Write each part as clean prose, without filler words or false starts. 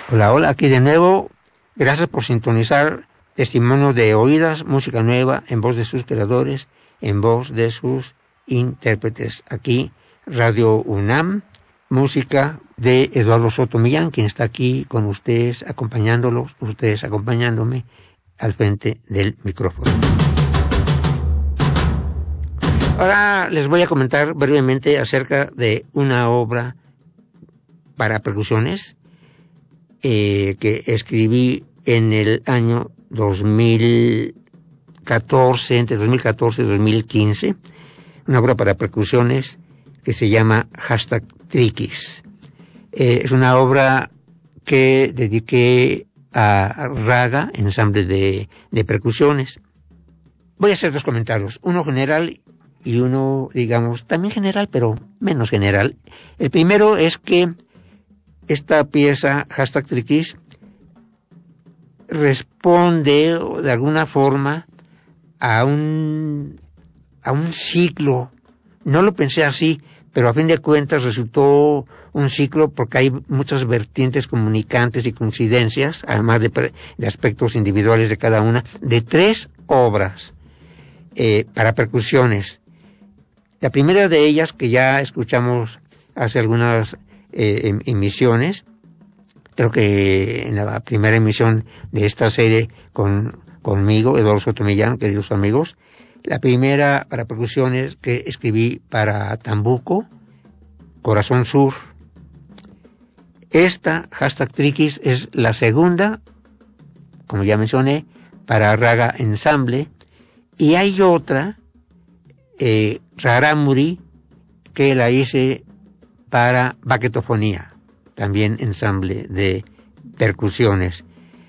Hola, hola, aquí de nuevo. Gracias por sintonizar Testimonio de Oídas, música nueva en voz de sus creadores, en voz de sus intérpretes. Aquí, Radio UNAM, música de Eduardo Soto Millán, quien está aquí con ustedes, acompañándolos, ustedes acompañándome al frente del micrófono. Ahora les voy a comentar brevemente acerca de una obra para percusiones que escribí en el año 2014, entre 2014 y 2015, una obra para percusiones que se llama #Triquis. Es una obra que dediqué a raga, ensamble de percusiones. Voy a hacer dos comentarios, uno general y uno, digamos, también general, pero menos general. El primero es que esta pieza, #Triquis, responde de alguna forma a un ciclo. No lo pensé así, pero a fin de cuentas resultó un ciclo porque hay muchas vertientes comunicantes y coincidencias, además de aspectos individuales de cada una, de 3 obras para percusiones. La primera de ellas, que ya escuchamos hace algunas emisiones, creo que en la primera emisión de esta serie conmigo, Eduardo Soto Millán, queridos amigos, la primera para percusiones que escribí para Tambuco, Corazón Sur. Esta, #Triquis, es la segunda, como ya mencioné, para raga ensamble, y hay otra, Rarámuri, que la hice para baquetofonía, también ensamble de percusiones.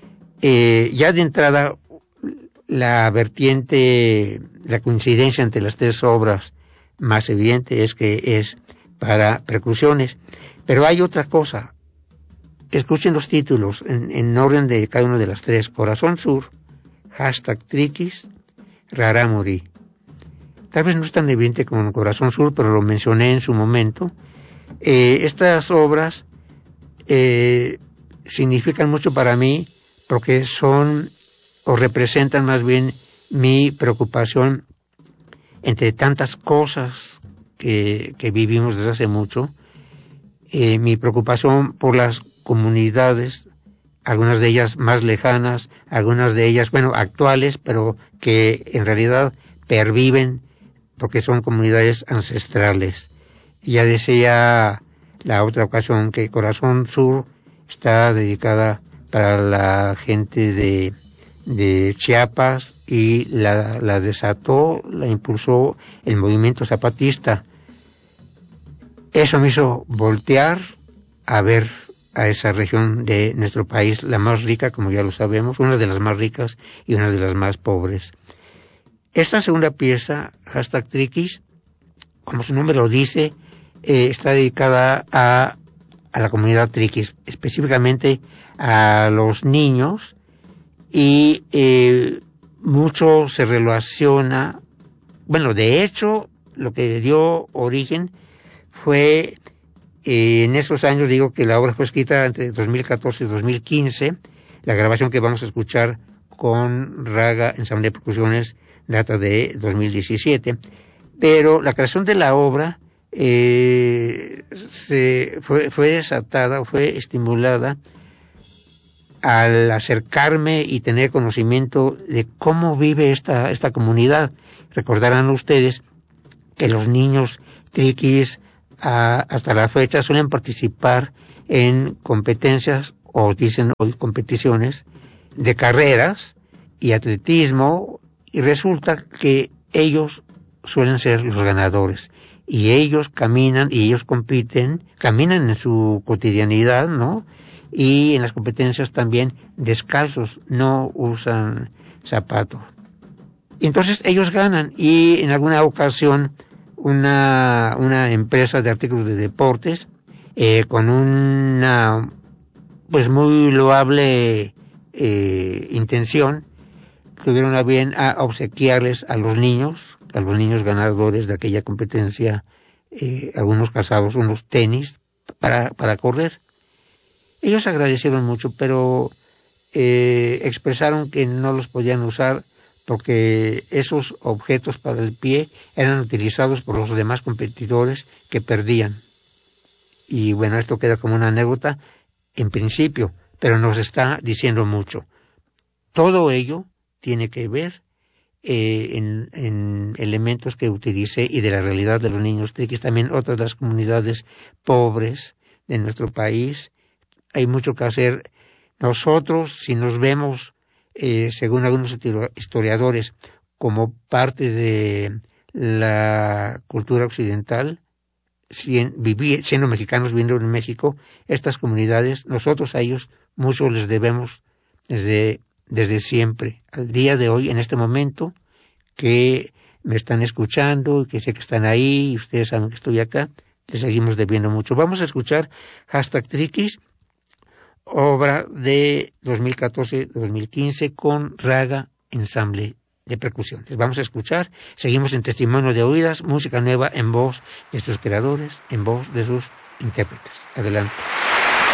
Ya de entrada, la vertiente, la coincidencia entre las 3 obras más evidente es que es para percusiones. Pero hay otra cosa. Escuchen los títulos en orden de cada una de las 3. Corazón Sur, #Triquis, Rarámuri. Tal vez no es tan evidente como Corazón Sur, pero lo mencioné en su momento. Estas obras significan mucho para mí porque son o representan más bien mi preocupación entre tantas cosas que vivimos desde hace mucho, mi preocupación por las comunidades, algunas de ellas más lejanas, algunas de ellas, actuales, pero que en realidad perviven porque son comunidades ancestrales. Ya decía la otra ocasión que Corazón Sur está dedicada para la gente de Chiapas y la desató, la impulsó el movimiento zapatista. Eso me hizo voltear a ver a esa región de nuestro país, la más rica, como ya lo sabemos, una de las más ricas y una de las más pobres. Esta segunda pieza, #Triquis, como su nombre lo dice, está dedicada a la comunidad triquis, específicamente a los niños, y mucho se relaciona, de hecho, lo que dio origen fue, en esos años, digo que la obra fue escrita entre 2014 y 2015, la grabación que vamos a escuchar con Raga Ensamble de Percusiones data de 2017, pero la creación de la obra fue desatada, fue estimulada al acercarme y tener conocimiento de cómo vive esta comunidad. Recordarán ustedes que los niños triquis hasta la fecha suelen participar en competencias, o dicen hoy competiciones, de carreras y atletismo, y resulta que ellos suelen ser los ganadores. Y ellos caminan y ellos caminan en su cotidianidad, ¿no? Y en las competencias también descalzos, no usan zapatos. Y entonces ellos ganan, y en alguna ocasión una empresa de artículos de deportes, con una muy loable intención, tuvieron a bien a obsequiarles a los niños ganadores de aquella competencia, algunos calzados, unos tenis para correr. Ellos agradecieron mucho, pero expresaron que no los podían usar porque esos objetos para el pie eran utilizados por los demás competidores que perdían. Y bueno, esto queda como una anécdota en principio, pero nos está diciendo mucho. Todo ello tiene que ver en elementos que utilicé y de la realidad de los niños triquis, también otras de las comunidades pobres de nuestro país. Hay mucho que hacer. Nosotros, si nos vemos, según algunos historiadores, como parte de la cultura occidental, siendo mexicanos viviendo en México, estas comunidades, nosotros a ellos mucho les debemos desde siempre, al día de hoy, en este momento, que me están escuchando, que sé que están ahí, y ustedes saben que estoy acá, les seguimos debiendo mucho. Vamos a escuchar #Triquis, obra de 2014-2015 con Raga Ensamble de Percusión. Les vamos a escuchar, seguimos en Testimonio de Oídas, música nueva en voz de sus creadores, en voz de sus intérpretes. Adelante.